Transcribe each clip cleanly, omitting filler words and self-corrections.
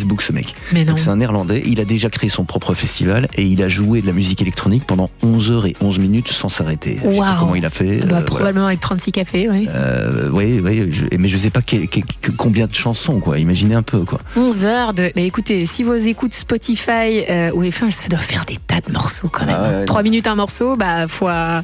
Facebook, ce mec. Mais non. Donc, c'est un Néerlandais. Il a déjà créé son propre festival et il a joué de la musique électronique pendant 11h11 sans s'arrêter. Je sais pas comment il a fait. Probablement avec 36 cafés, oui. Oui, mais je sais pas combien de chansons, quoi. Imaginez un peu, quoi. 11 heures de. Mais écoutez, si vos écoutes Spotify, ça doit faire des tas de morceaux quand même. 3 minutes un morceau, fois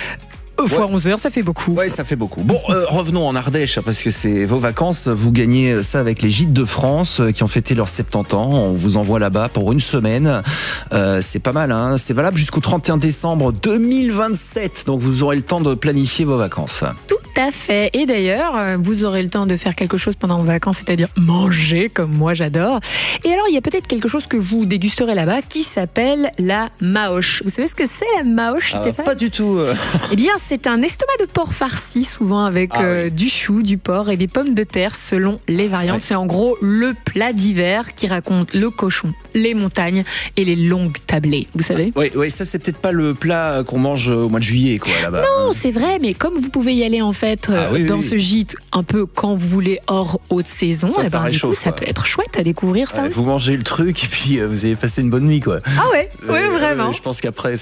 11 heures, ça fait beaucoup. Ouais, ça fait beaucoup. Bon, revenons en Ardèche, parce que c'est vos vacances. Vous gagnez ça avec les Gîtes de France qui ont fêté leurs 70 ans. On vous envoie là-bas pour une semaine. C'est pas mal, hein. C'est valable jusqu'au 31 décembre 2027. Donc vous aurez le temps de planifier vos vacances. Tout à fait. Et d'ailleurs, vous aurez le temps de faire quelque chose pendant vos vacances, c'est-à-dire manger, comme moi j'adore. Et alors, il y a peut-être quelque chose que vous dégusterez là-bas qui s'appelle la maoche. Vous savez ce que c'est, la maoche, Stéphane ? Pas du tout. Eh bien, c'est un estomac de porc farci, souvent avec du chou, du porc et des pommes de terre, selon les variantes. C'est en gros le plat d'hiver qui raconte le cochon, les montagnes et les longues tablées. Vous savez ? Oui, ça c'est peut-être pas le plat qu'on mange au mois de juillet, quoi, là-bas. Non, c'est vrai, mais comme vous pouvez y aller en fait dans ce gîte un peu quand vous voulez hors haute saison, ça réchauffe, ça peut être chouette à découvrir ça aussi. Vous mangez le truc et puis vous avez passé une bonne nuit, quoi. Ah ouais, vraiment. Je pense qu'après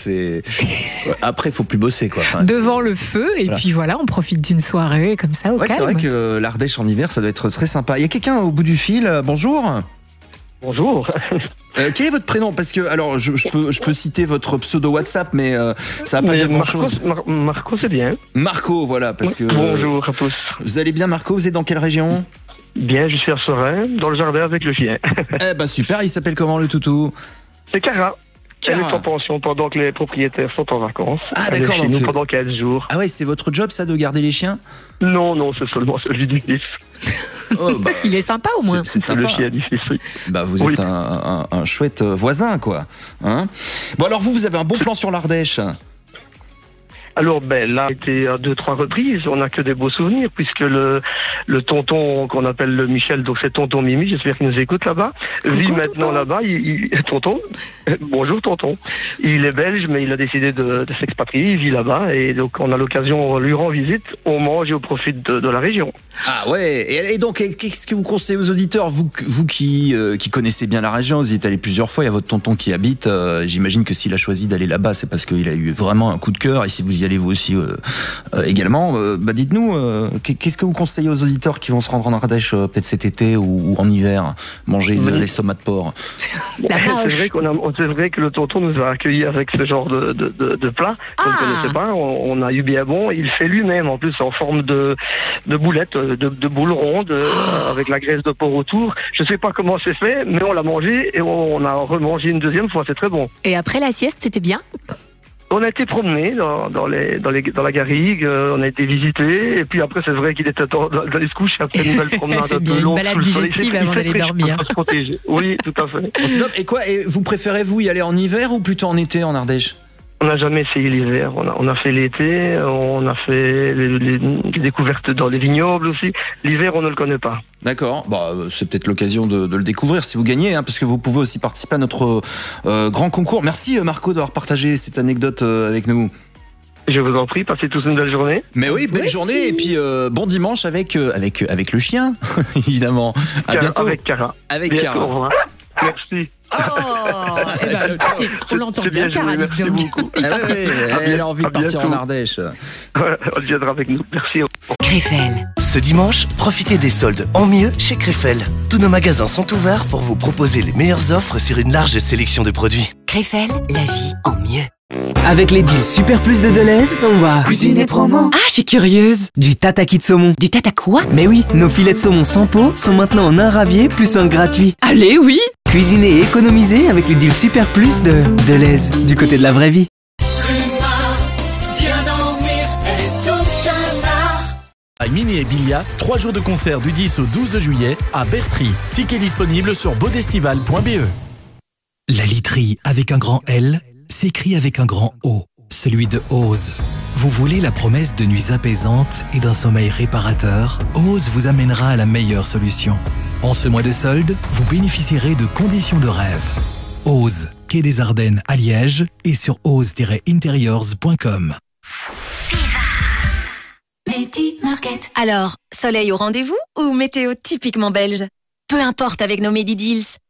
il faut plus bosser, quoi. Devant le feu et puis voilà, on profite d'une soirée comme ça au calme. C'est vrai que l'Ardèche en hiver, ça doit être très sympa. Il y a quelqu'un au bout du fil. Bonjour. Bonjour. Quel est votre prénom ? Parce que alors je peux citer votre pseudo WhatsApp, mais ça va pas dire grand-chose. Marco, c'est bien. Marco, voilà, parce que. Bonjour à tous. Vous allez bien, Marco ? Vous êtes dans quelle région ? Bien, je suis à Sorin, dans le jardin avec le chien. Super. Il s'appelle comment, le toutou ? C'est Cara. Elle est en pension pendant que les propriétaires sont en vacances. Ah d'accord. Elle est chez nous pendant 15 jours. Ah ouais, c'est votre job ça, de garder les chiens ? Non, c'est seulement celui du fils. Il est sympa au moins. C'est sympa. Le chien du fils, oui. Vous êtes un chouette voisin, quoi. Hein ? Bon alors vous avez un bon plan sur l'Ardèche ? Alors là, c'était à 2-3 reprises, on n'a que des beaux souvenirs, puisque le tonton qu'on appelle le Michel, donc c'est tonton Mimi, j'espère qu'il nous écoute là-bas, vit maintenant là-bas, tonton, bonjour tonton, il est belge, mais il a décidé de s'expatrier, il vit là-bas, et donc on a l'occasion, on lui rend visite, on mange et on profite de la région. Ah ouais, et donc qu'est-ce que vous conseillez aux auditeurs, vous qui connaissez bien la région, vous y êtes allé plusieurs fois, il y a votre tonton qui habite, j'imagine que s'il a choisi d'aller là-bas, c'est parce qu'il a eu vraiment un coup de cœur, et si vous y allez vous aussi également, dites-nous, qu'est-ce que vous conseillez aux auditeurs qui vont se rendre en Ardèche peut-être cet été ou en hiver, manger l'estomac de porc? C'est vrai que le tonton nous a accueillis avec ce genre de plat qu'on ne connaissait pas, on a eu bien bon, il fait lui-même en plus en forme de boulettes, de boules rondes avec la graisse de porc autour. Je sais pas comment c'est fait, mais on l'a mangé et on a remangé une deuxième fois, c'est très bon. Et après la sieste, c'était bien? On a été promener dans la garrigue, on a été visiter, et puis après c'est vrai qu'il était temps d'aller se coucher après une nouvelle promenade un peu longue. Une balade digestive avant d'aller dormir. Oui, tout à fait. Et vous préférez-vous y aller en hiver ou plutôt en été en Ardèche? On n'a jamais essayé l'hiver, on a fait l'été, on a fait les découvertes dans les vignobles aussi. L'hiver, on ne le connaît pas. D'accord, c'est peut-être l'occasion de le découvrir si vous gagnez, parce que vous pouvez aussi participer à notre grand concours. Merci Marco d'avoir partagé cette anecdote avec nous. Je vous en prie, passez tous une belle journée. Mais oui, belle journée, et puis bon dimanche avec le chien, évidemment. À bientôt. Avec Cara. Avec Cara. Au revoir. Merci. On l'entend bien, Cara, donc. Elle a envie de partir en Ardèche. Elle viendra avec nous. Merci. Krefel. Ce dimanche, profitez des soldes en mieux chez Krefel. Tous nos magasins sont ouverts pour vous proposer les meilleures offres sur une large sélection de produits. Krefel, la vie en mieux. Avec les deals Super Plus de Deleuze, on va cuisiner promo. Ah, je suis curieuse. Du tataki de saumon. Du tata quoi? Mais oui, nos filets de saumon sans peau sont maintenant en un ravier plus un gratuit. Allez, oui. Cuisiner et économiser avec les deals Super Plus de Deleuze, du côté de la vraie vie. Mini et Bilia, 3 jours de concert du 10 au 12 juillet à Bertry. Tickets disponibles sur bodestival.be. La literie avec un grand L s'écrit avec un grand O, celui de Ose. Vous voulez la promesse de nuits apaisantes et d'un sommeil réparateur? Ose vous amènera à la meilleure solution. En ce mois de solde, vous bénéficierez de conditions de rêve. Ose, quai des Ardennes à Liège et sur ose-interiors.com. Medi Market. Alors, soleil au rendez-vous ou météo typiquement belge? Peu importe avec nos Medi Deals.